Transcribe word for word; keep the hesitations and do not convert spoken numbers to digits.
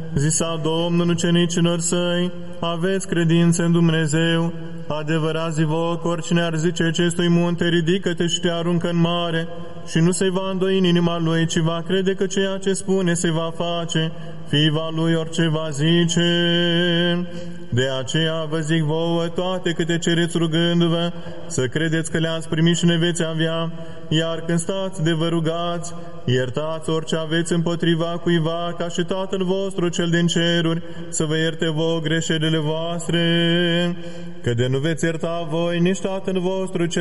Zisa Domnul ucenicilor săi, aveți credință în Dumnezeu, adevărat zic-vă că oricine ar zice acestui munte, ridică-te și te aruncă în mare, și nu se va îndoi în inima lui, ci va crede că ceea ce spune se va face, fiva lui orice va zice. De aceea vă zic vouă toate câte cereți rugându-vă, să credeți că le-ați primit și ne veți avea, iar când stați de vă rugați, iertați orice aveți împotriva cuiva, ca și Tatăl vostru cel din ceruri să vă ierte vouă greșelile voastre, că de nu veți ierta voi, nici Tatăl vostru cel